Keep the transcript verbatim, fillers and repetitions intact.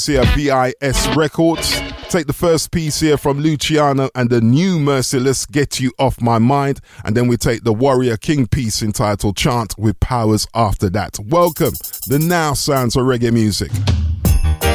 here, B I S Records. Take the first piece here from Luciano and the new Merciless, Get You Off My Mind. And then we take the Warrior King piece entitled Chant with Powers after that. Welcome. The now sounds of reggae music.